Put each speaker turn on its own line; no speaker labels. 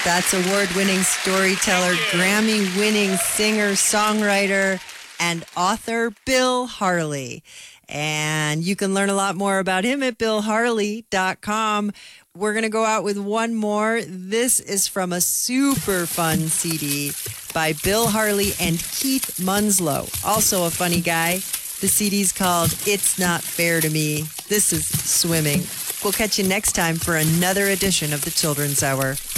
That's award-winning storyteller, Grammy-winning singer, songwriter, and author Bill Harley. And you can learn a lot more about him at billharley.com. We're going to go out with one more. This is from a super fun CD by Bill Harley and Keith Munslow, also a funny guy. The CD's called It's Not Fair to Me. This is Swimming. We'll catch you next time for another edition of the Children's Hour.